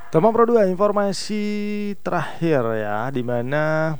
Teman Pro 2, informasi terakhir ya, di mana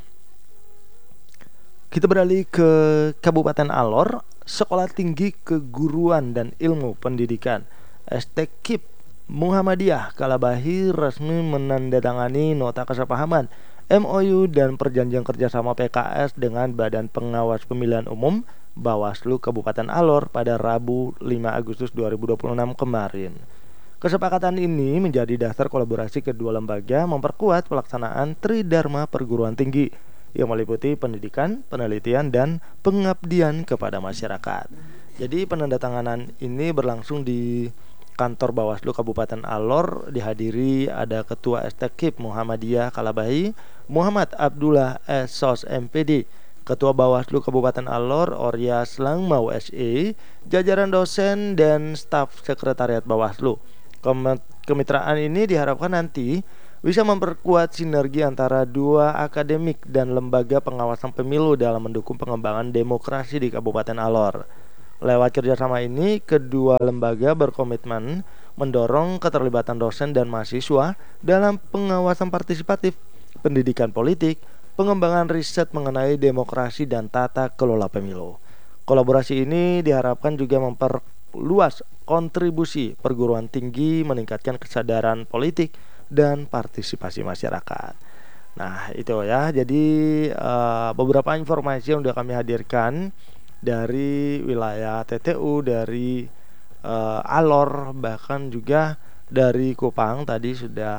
kita beralih ke Kabupaten Alor. Sekolah Tinggi Keguruan dan Ilmu Pendidikan STKIP Muhammadiyah Kalabahi resmi menandatangani nota kesepahaman MOU dan perjanjian kerjasama PKS dengan Badan Pengawas Pemilihan Umum Bawaslu Kabupaten Alor pada Rabu 5 Agustus 2026 kemarin. Kesepakatan ini menjadi dasar kolaborasi kedua lembaga memperkuat pelaksanaan Tridharma Perguruan Tinggi yang meliputi pendidikan, penelitian, dan pengabdian kepada masyarakat. Jadi penandatanganan ini berlangsung di kantor Bawaslu Kabupaten Alor, dihadiri ada Ketua STKIP Muhammadiyah Kalabahi, Muhammad Abdullah SOS MPD, Ketua Bawaslu Kabupaten Alor Orya Slangmau SE, jajaran dosen dan staf sekretariat Bawaslu. Kemitraan ini diharapkan nanti bisa memperkuat sinergi antara dua akademik dan lembaga pengawasan pemilu dalam mendukung pengembangan demokrasi di Kabupaten Alor. Lewat kerjasama ini, kedua lembaga berkomitmen mendorong keterlibatan dosen dan mahasiswa dalam pengawasan partisipatif, pendidikan politik, pengembangan riset mengenai demokrasi dan tata kelola pemilu. Kolaborasi ini diharapkan juga memperluas kontribusi perguruan tinggi, meningkatkan kesadaran politik dan partisipasi masyarakat. Nah itu ya, jadi beberapa informasi yang sudah kami hadirkan dari wilayah TTU, dari Alor, bahkan juga dari Kupang tadi sudah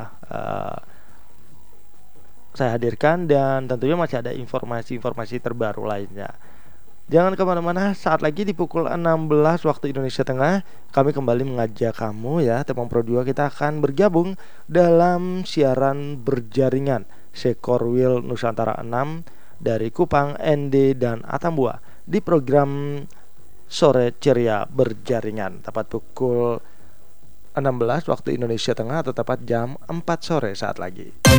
saya hadirkan, dan tentunya masih ada informasi-informasi terbaru lainnya. Jangan kemana-mana, saat lagi di pukul 16 waktu Indonesia Tengah kami kembali mengajak kamu ya, Teman Pro 2, kita akan bergabung dalam siaran berjaringan Sekorwil Nusantara 6 dari Kupang, ND, dan Atambua di program Sore Ceria Berjaringan tepat pukul 16 waktu Indonesia Tengah atau tepat jam 4 sore saat lagi.